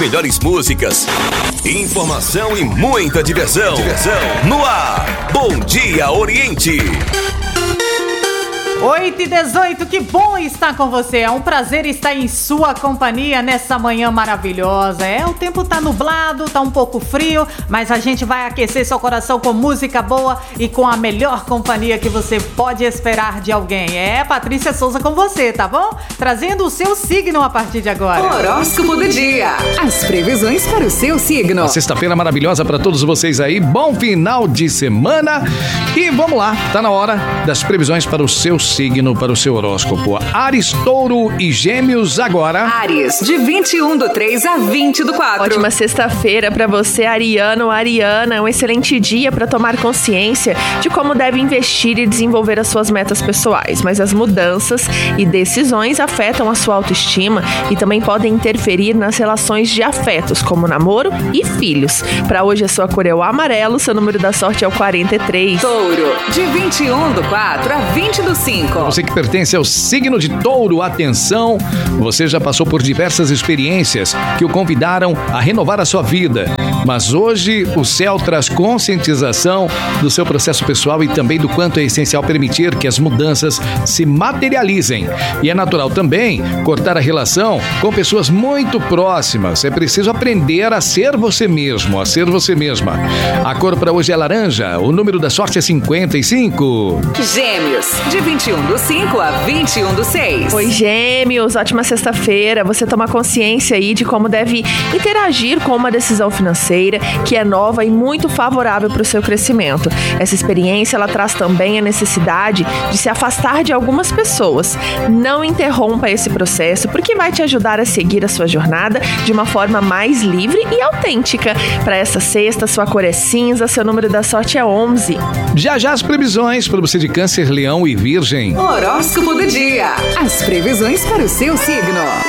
melhores músicas, informação e muita diversão. No ar, Bom Dia Oriente. 8h18, que bom estar com você. É um prazer estar em sua companhia nessa manhã maravilhosa. O tempo tá nublado, tá um pouco frio, mas a gente vai aquecer seu coração com música boa e com a melhor companhia que você pode esperar de alguém. Patrícia Souza com você, tá bom? Trazendo o seu signo a partir de agora. Horóscopo do dia. As previsões para o seu signo. Uma sexta-feira maravilhosa para todos vocês aí. Bom final de semana. E vamos lá, tá na hora das previsões para o seu signo, para o seu horóscopo. Áries, Touro e Gêmeos agora. Áries, de 21/3 a 20/4. Ótima sexta-feira para você, ariano, ariana. Um excelente dia para tomar consciência de como deve investir e desenvolver as suas metas pessoais. Mas as mudanças e decisões afetam a sua autoestima e também podem interferir nas relações de afetos, como namoro e filhos. Para hoje a sua cor é o amarelo, seu número da sorte é o 43. Touro, de 21/4 a 20/5. Você que pertence ao signo de Touro, atenção, você já passou por diversas experiências que o convidaram a renovar a sua vida. Mas hoje o céu traz conscientização do seu processo pessoal e também do quanto é essencial permitir que as mudanças se materializem. E é natural também cortar a relação com pessoas muito próximas. É preciso aprender a ser você mesmo, a ser você mesma. A cor para hoje é laranja, o número da sorte é 55. Gêmeos, de 21/5 a 21/6. Oi, Gêmeos, ótima sexta-feira. Você toma consciência aí de como deve interagir com uma decisão financeira que é nova e muito favorável para o seu crescimento. Essa experiência, ela traz também a necessidade de se afastar de algumas pessoas. Não interrompa esse processo, porque vai te ajudar a seguir a sua jornada de uma forma mais livre e autêntica. Para essa sexta, sua cor é cinza, seu número da sorte é 11. Já as previsões para você de Câncer, Leão e Virgem. Horóscopo do dia. As previsões para o seu signo.